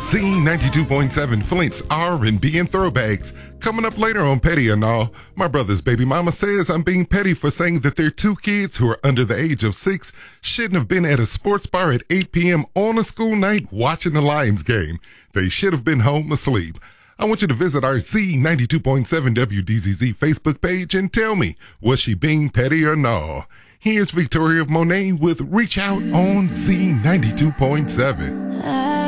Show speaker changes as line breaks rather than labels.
Z92.7 Flint's R&B and throwbacks. Coming up later on Petty and All, my brother's baby mama says I'm being petty for saying that their two kids who are under the age of 6 shouldn't have been at a sports bar at 8 p.m. on a school night watching the Lions game. They should have been home asleep. I want you to visit our Z92.7 WDZZ Facebook page and tell me, was she being petty or no? Here's Victoria Monet with Reach Out on Z92.7.